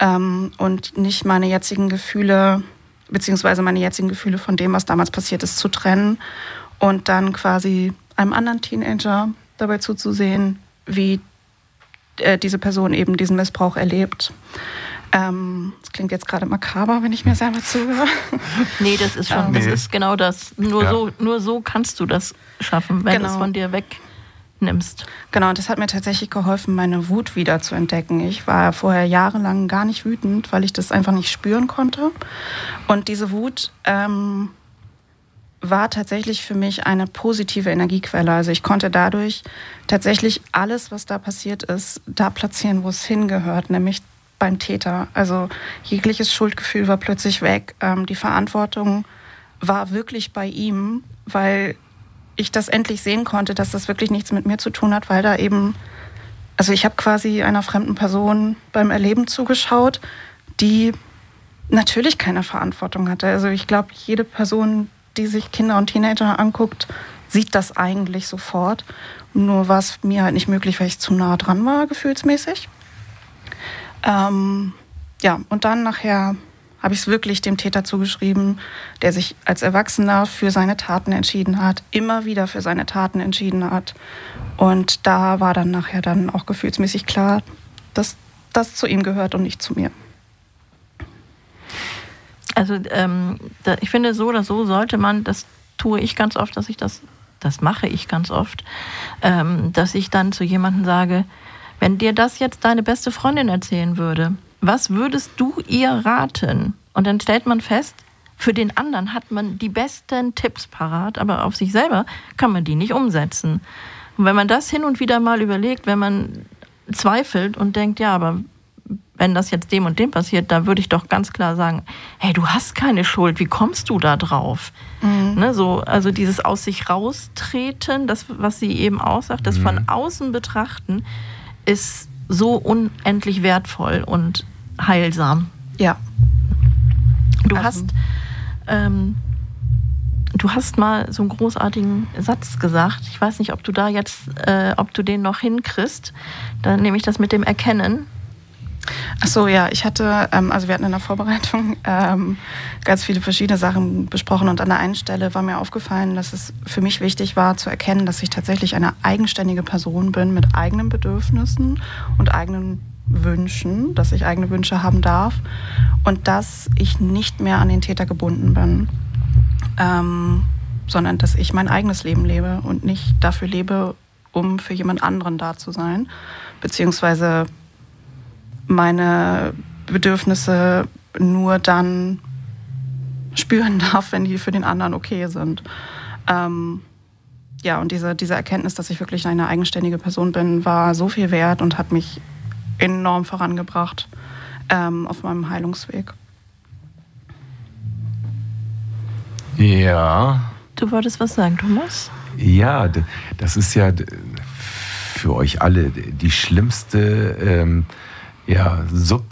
und nicht meine jetzigen Gefühle, beziehungsweise meine jetzigen Gefühle von dem, was damals passiert ist, zu trennen und dann quasi einem anderen Teenager dabei zuzusehen, wie diese Person eben diesen Missbrauch erlebt. Das klingt jetzt gerade makaber, wenn ich mir selber zuhöre. Nee, das ist schon, das ist genau das. Nur so kannst du das schaffen, wenn du es von dir wegnimmst. Genau, und das hat mir tatsächlich geholfen, meine Wut wieder zu entdecken. Ich war vorher jahrelang gar nicht wütend, weil ich das einfach nicht spüren konnte. Und diese Wut war tatsächlich für mich eine positive Energiequelle. Also ich konnte dadurch tatsächlich alles, was da passiert ist, da platzieren, wo es hingehört, nämlich beim Täter. Also jegliches Schuldgefühl war plötzlich weg. Die Verantwortung war wirklich bei ihm, weil ich das endlich sehen konnte, dass das wirklich nichts mit mir zu tun hat, weil da eben, also ich habe quasi einer fremden Person beim Erleben zugeschaut, die natürlich keine Verantwortung hatte. Also ich glaube, jede Person, die sich Kinder und Teenager anguckt, sieht das eigentlich sofort. Nur war es mir halt nicht möglich, weil ich zu nah dran war, gefühlsmäßig. Und dann nachher habe ich es wirklich dem Täter zugeschrieben, der sich als Erwachsener für seine Taten entschieden hat, immer wieder für seine Taten entschieden hat. Und da war dann nachher dann auch gefühlsmäßig klar, dass das zu ihm gehört und nicht zu mir. Also ich finde, so oder so sollte man, das tue ich ganz oft, das mache ich ganz oft, dass ich dann zu jemandem sage, wenn dir das jetzt deine beste Freundin erzählen würde, was würdest du ihr raten? Und dann stellt man fest, für den anderen hat man die besten Tipps parat, aber auf sich selber kann man die nicht umsetzen. Und wenn man das hin und wieder mal überlegt, wenn man zweifelt und denkt, ja, aber wenn das jetzt dem und dem passiert, da würde ich doch ganz klar sagen, hey, du hast keine Schuld, wie kommst du da drauf? Ne, so, also dieses aus sich raustreten, das, was sie eben aussagt, das von außen betrachten, ist so unendlich wertvoll und heilsam. Ja. Du hast mal so einen großartigen Satz gesagt. Ich weiß nicht, ob du da jetzt, ob du den noch hinkriegst. Dann nehme ich das mit dem Erkennen. Ach so, ja, ich hatte, also wir hatten in der Vorbereitung ganz viele verschiedene Sachen besprochen und an der einen Stelle war mir aufgefallen, dass es für mich wichtig war zu erkennen, dass ich tatsächlich eine eigenständige Person bin mit eigenen Bedürfnissen und eigenen Wünschen, dass ich eigene Wünsche haben darf und dass ich nicht mehr an den Täter gebunden bin, sondern dass ich mein eigenes Leben lebe und nicht dafür lebe, um für jemand anderen da zu sein, beziehungsweise meine Bedürfnisse nur dann spüren darf, wenn die für den anderen okay sind. Und diese Erkenntnis, dass ich wirklich eine eigenständige Person bin, war so viel wert und hat mich enorm vorangebracht auf meinem Heilungsweg. Ja. Du wolltest was sagen, Thomas? Ja, das ist ja für euch alle die schlimmste... ihr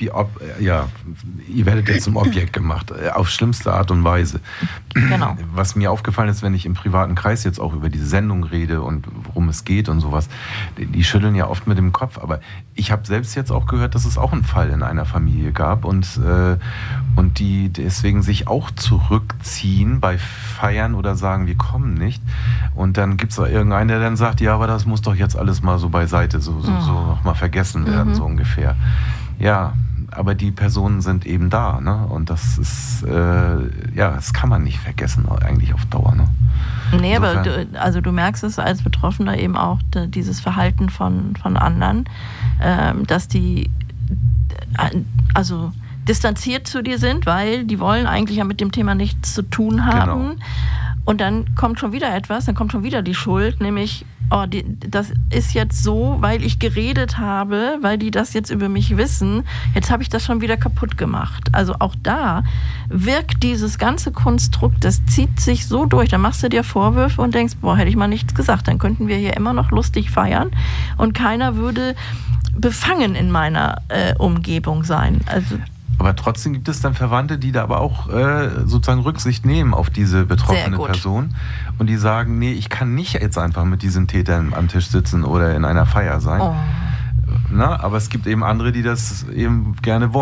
werdet jetzt zum Objekt gemacht, auf schlimmste Art und Weise. Genau. Was mir aufgefallen ist, wenn ich im privaten Kreis jetzt auch über diese Sendung rede und worum es geht und sowas, die schütteln ja oft mit dem Kopf. Aber ich habe selbst jetzt auch gehört, dass es auch einen Fall in einer Familie gab und die deswegen sich auch zurückziehen bei Feiern oder sagen, wir kommen nicht. Und dann gibt es da irgendeinen, der dann sagt, ja, aber das muss doch jetzt alles mal so beiseite, so nochmal vergessen werden, so ungefähr. Ja, aber die Personen sind eben da, ne? Und das ist, das kann man nicht vergessen, eigentlich auf Dauer, ne? Nee, aber du merkst es als Betroffener eben auch, dieses Verhalten von anderen, dass die, also distanziert zu dir sind, weil die wollen eigentlich ja mit dem Thema nichts zu tun haben. Genau. Und dann kommt schon wieder etwas, dann kommt schon wieder die Schuld, nämlich, das ist jetzt so, weil ich geredet habe, weil die das jetzt über mich wissen, jetzt habe ich das schon wieder kaputt gemacht. Also auch da wirkt dieses ganze Konstrukt, das zieht sich so durch, dann machst du dir Vorwürfe und denkst, hätte ich mal nichts gesagt, dann könnten wir hier immer noch lustig feiern und keiner würde befangen in meiner Umgebung sein. Also aber trotzdem gibt es dann Verwandte, die da aber auch sozusagen Rücksicht nehmen auf diese betroffene Person und die sagen, nee, ich kann nicht jetzt einfach mit diesen Tätern am Tisch sitzen oder in einer Feier sein. Na, aber es gibt eben andere, die das eben gerne wollen.